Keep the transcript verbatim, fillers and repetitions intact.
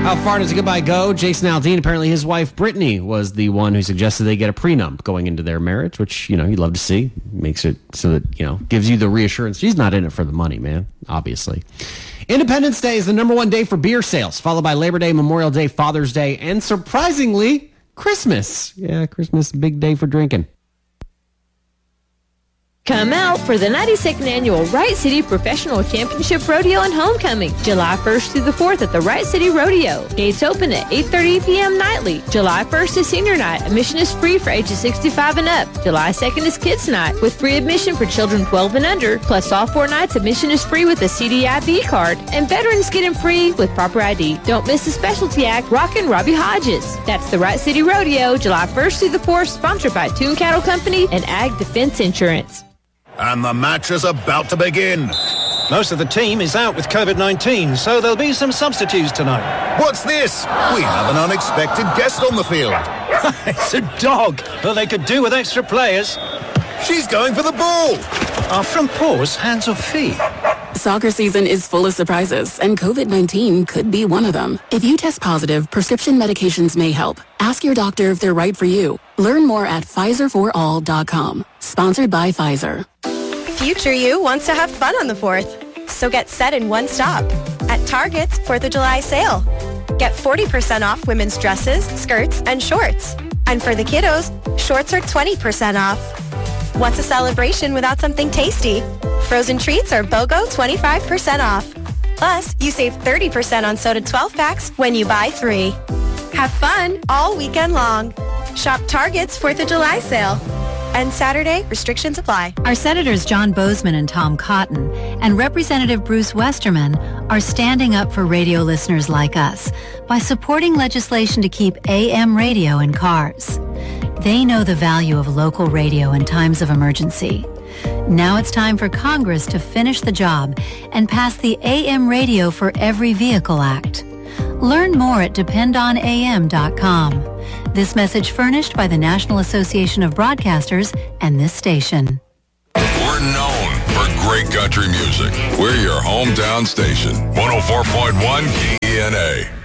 How far does a goodbye go? Jason Aldean, apparently his wife Brittany was the one who suggested they get a prenup going into their marriage, which, you know, you'd love to see. Makes it so that, you know, gives you the reassurance. She's not in it for the money, man, obviously. Independence Day is the number one day for beer sales, followed by Labor Day, Memorial Day, Father's Day, and surprisingly, Christmas. Yeah, Christmas, big day for drinking. Come out for the ninety-second Annual Wright City Professional Championship Rodeo and Homecoming, July first through the fourth at the Wright City Rodeo. Gates open at eight thirty p.m. nightly. July first is Senior Night. Admission is free for ages sixty-five and up. July second is Kids Night with free admission for children twelve and under. Plus, all four nights, admission is free with a C D I B card. And veterans get in free with proper I D. Don't miss the specialty act, Rockin' Robbie Hodges. That's the Wright City Rodeo, July first through the fourth, sponsored by Toon Cattle Company and Ag Defense Insurance. And the match is about to begin. Most of the team is out with covid nineteen, so there'll be some substitutes tonight. What's this? We have an unexpected guest on the field. It's a dog. Well, they could do with extra players. She's going for the ball. Are front paws hands or feet? Soccer season is full of surprises, and covid nineteen could be one of them. If you test positive, prescription medications may help. Ask your doctor if they're right for you. Learn more at Pfizer for all dot com. Sponsored by Pfizer. Future you wants to have fun on the fourth, so get set in one stop at Target's fourth of July sale. Get forty percent off women's dresses, skirts, and shorts. And for the kiddos, shorts are twenty percent off. What's a celebration without something tasty? Frozen treats are BOGO twenty-five percent off. Plus, you save thirty percent on soda twelve packs when you buy three. Have fun all weekend long. Shop Target's fourth of July sale. And Saturday, restrictions apply. Our Senators John Bozeman and Tom Cotton and Representative Bruce Westerman are standing up for radio listeners like us by supporting legislation to keep A M radio in cars. They know the value of local radio in times of emergency. Now it's time for Congress to finish the job and pass the A M Radio for Every Vehicle Act. Learn more at depend on A M dot com. This message furnished by the National Association of Broadcasters and this station. We're known for great country music. We're your hometown station. one oh four point one K E N A.